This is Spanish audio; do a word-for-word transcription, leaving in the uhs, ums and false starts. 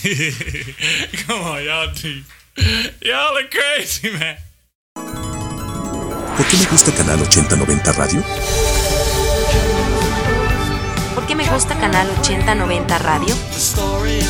Come on, y'all, dude. Y'all are crazy, man. ¿Por qué me gusta Canal ochenta noventa Radio? ¿Por qué me gusta Canal ochenta noventa Radio?